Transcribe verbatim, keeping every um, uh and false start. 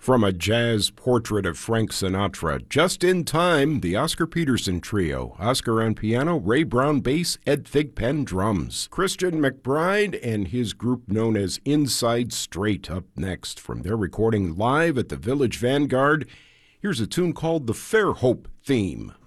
From a jazz portrait of Frank Sinatra, just in time, the Oscar Peterson Trio. Oscar on piano, Ray Brown bass, Ed Thigpen drums. Christian McBride and his group known as Inside Straight up next. From their recording live at the Village Vanguard, here's a tune called the Fairhope Theme.